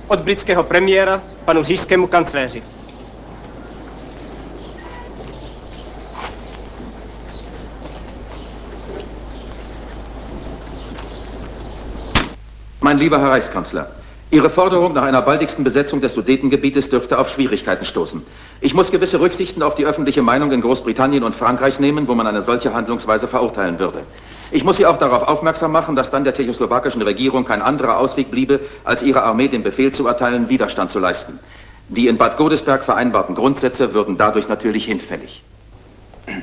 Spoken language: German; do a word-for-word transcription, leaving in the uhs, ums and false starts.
od britského premiéra panu říšskému kancléři. Mein lieber Herr Reichskanzler, Ihre Forderung nach einer baldigsten Besetzung des Sudetengebietes dürfte auf Schwierigkeiten stoßen. Ich muss gewisse Rücksichten auf die öffentliche Meinung in Großbritannien und Frankreich nehmen, wo man eine solche Handlungsweise verurteilen würde. Ich muss Sie auch darauf aufmerksam machen, dass dann der tschechoslowakischen Regierung kein anderer Ausweg bliebe, als ihrer Armee den Befehl zu erteilen, Widerstand zu leisten. Die in Bad Godesberg vereinbarten Grundsätze würden dadurch natürlich hinfällig.